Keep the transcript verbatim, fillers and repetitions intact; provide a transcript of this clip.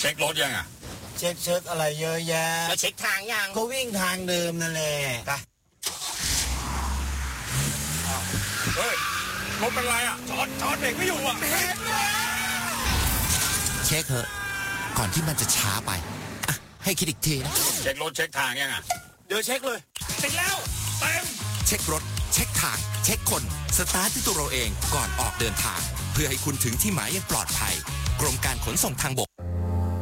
ช็ครถยังอ่ะเช็คเช็คอะไรเยอะแยะแล้วเช็คทางยังก็วิ่งทางเดิมนั่นแหละเฮ้ยรถเป็นไรอ่ะจอดจอดเบรกไม่อยู่อ่ะเช็คเถอะก่อนที่มันจะช้าไปอ่ะให้คิดอีกทีนะเช็ครถเช็คทางยังอ่ะเดี๋ยวเช็คเลยติดแล้วเต็มเช็ครถเช็คทางเช็คคนสตาร์ทที่ตัวเราเองก่อนออกเดินทางเพื่อให้คุณถึงที่หมายอย่างปลอดภัยกรมการขนส่งทางบก